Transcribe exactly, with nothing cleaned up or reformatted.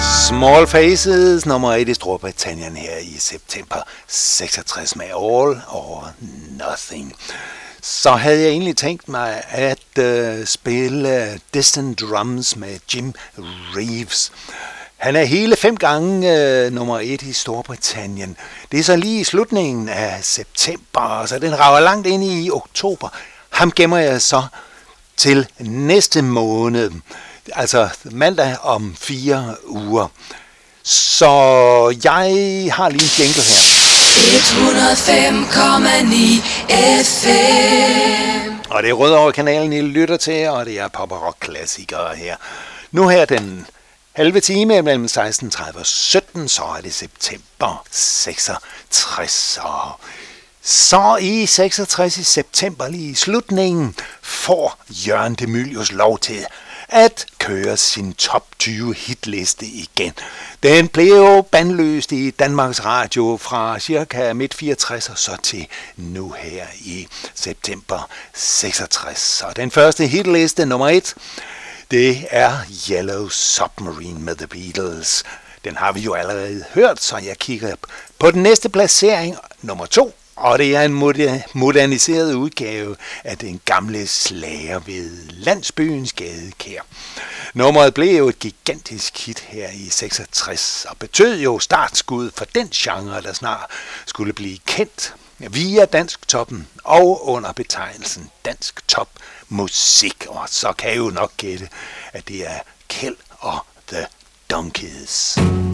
Small Faces, nummer et i Storbritannien her i september seksogtres med All or Nothing. Så havde jeg egentlig tænkt mig at øh, spille Distant Drums med Jim Reeves. Han er hele fem gange øh, nummer et i Storbritannien. Det er så lige i slutningen af september, så den rager langt ind i oktober. Ham gemmer jeg så til næste måned, altså mandag om fire uger. Så jeg har lige en jingle her. et hundrede og fem komma ni F M. Og det er Rødovre-kanalen, I lytter til, og det er pop- og rock-klassikere her. Nu her den halve time mellem seksten tredive og sytten, så er det september seksogtres. Og så i seksogtres i september, lige i slutningen, får Jørgen De Mylius lov til at køre sin top tyve hitliste igen. Den blev jo bandløst i Danmarks Radio fra cirka midt fireogtres og så til nu her i september seksogtres. Og den første hitliste, nummer et, det er Yellow Submarine med The Beatles. Den har vi jo allerede hørt, så jeg kigger på den næste placering, nummer to. Og det er en moderniseret udgave af den gamle slager ved Landsbyens Gadekær. Nummeret blev jo et gigantisk hit her i seksogtres, og betød jo startskud for den genre, der snart skulle blive kendt via Dansk Toppen og under betegnelsen Dansk Top Musik. Og så kan jeg jo nok gætte, at det er Kjeld og The Donkeys.